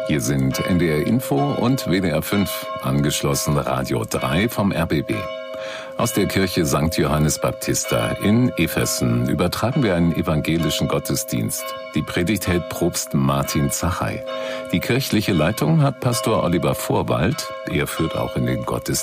Hier sind NDR Info und WDR 5, angeschlossen Radio 3 vom RBB. Aus der Kirche St. Johannes Baptista in Efessen übertragen wir einen evangelischen Gottesdienst. Die Predigt hält Propst Martin Zachey. Die kirchliche Leitung hat Pastor Oliver Vorwald. Er führt auch in den Gottesdienst